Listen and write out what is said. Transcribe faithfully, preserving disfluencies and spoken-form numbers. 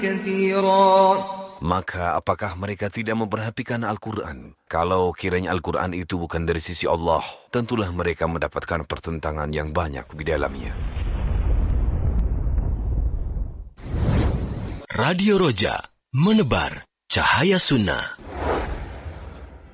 Maka apakah mereka tidak memperhatikan Al-Quran? Kalau kiranya Al-Quran itu bukan dari sisi Allah, tentulah mereka mendapatkan pertentangan yang banyak di dalamnya. Radio Roja, menebar cahaya sunnah.